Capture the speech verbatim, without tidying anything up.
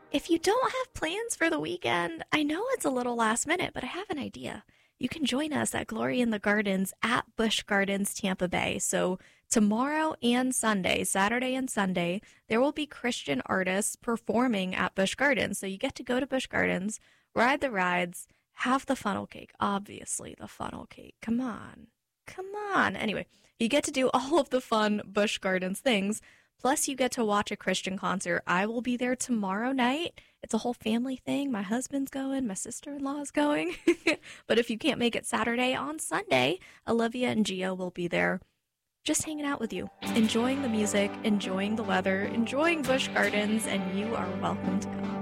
If you don't have plans for the weekend, I know it's a little last minute, but I have an idea. You can join us at Glory in the Gardens at Busch Gardens, Tampa Bay. So tomorrow and Sunday, Saturday and Sunday, there will be Christian artists performing at Busch Gardens. So you get to go to Busch Gardens, ride the rides, have the funnel cake. Obviously, the funnel cake. Come on. Come on. Anyway, you get to do all of the fun Busch Gardens things. Plus, you get to watch a Christian concert. I will be there tomorrow night. It's a whole family thing. My husband's going. My sister-in-law is going. But if you can't make it Saturday, on Sunday, Olivia and Gio will be there just hanging out with you, enjoying the music, enjoying the weather, enjoying Busch Gardens, and you are welcome to come.